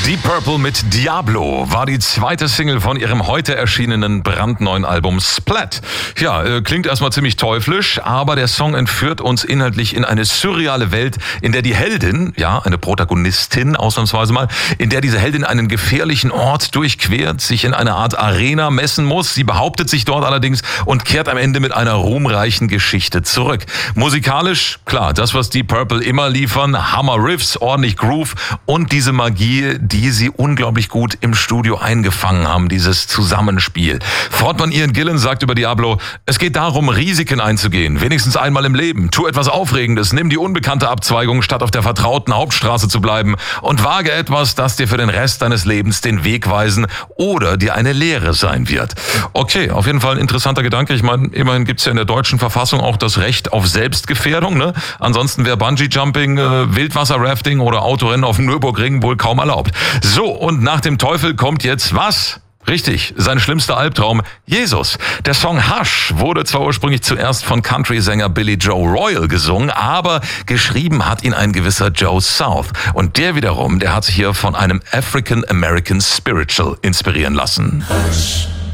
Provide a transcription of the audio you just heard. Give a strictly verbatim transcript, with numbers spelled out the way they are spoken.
Deep Purple mit Diablo war die zweite Single von ihrem heute erschienenen brandneuen Album Splat. Ja, äh, klingt erstmal ziemlich teuflisch, aber der Song entführt uns inhaltlich in eine surreale Welt, in der die Heldin, ja, eine Protagonistin ausnahmsweise mal, in der diese Heldin einen gefährlichen Ort durchquert, sich in einer Art Arena messen muss. Sie behauptet sich dort allerdings und kehrt am Ende mit einer ruhmreichen Geschichte zurück. Musikalisch, klar, das, was Deep Purple immer liefern, Hammer Riffs, ordentlich Groove und diese Magie, die sie unglaublich gut im Studio eingefangen haben, dieses Zusammenspiel. Frontmann Ian Gillan sagt über Diablo: Es geht darum, Risiken einzugehen, wenigstens einmal im Leben. Tu etwas Aufregendes, nimm die unbekannte Abzweigung, statt auf der vertrauten Hauptstraße zu bleiben, und wage etwas, das dir für den Rest deines Lebens den Weg weisen oder dir eine Lehre sein wird. Okay, auf jeden Fall ein interessanter Gedanke. Ich meine, immerhin gibt's ja in der deutschen Verfassung auch das Recht auf Selbstgefährdung, ne? Ansonsten wäre Bungee-Jumping, äh, Wildwasser-Rafting oder Autorennen auf dem Nürburgring wohl kaum erlaubt. So, und nach dem Teufel kommt jetzt was? Richtig, sein schlimmster Albtraum, Jesus. Der Song Hush wurde zwar ursprünglich zuerst von Country-Sänger Billy Joe Royal gesungen, aber geschrieben hat ihn ein gewisser Joe South. Und der wiederum, der hat sich hier von einem African American Spiritual inspirieren lassen. Hush.